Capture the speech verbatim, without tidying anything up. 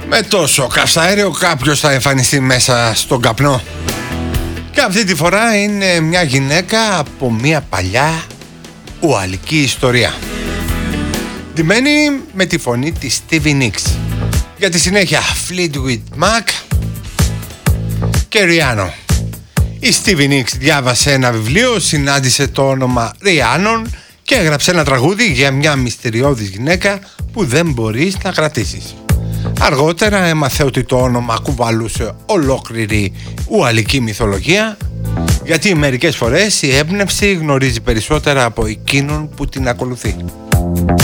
Με τόσο καυσαέριο κάποιος θα εμφανιστεί μέσα στον καπνό. Και αυτή τη φορά είναι μια γυναίκα από μια παλιά ουαλική ιστορία, ντυμένη με τη φωνή της Stevie Nicks. Για τη συνέχεια Fleetwood Mac και Rihanna. Η Stevie Nicks διάβασε ένα βιβλίο, συνάντησε το όνομα Rihanna και έγραψε ένα τραγούδι για μια μυστηριώδης γυναίκα που δεν μπορείς να κρατήσεις. Αργότερα έμαθε ότι το όνομα κουβαλούσε ολόκληρη ουαλική μυθολογία, γιατί μερικές φορές η έμπνευση γνωρίζει περισσότερα από εκείνον που την ακολουθεί.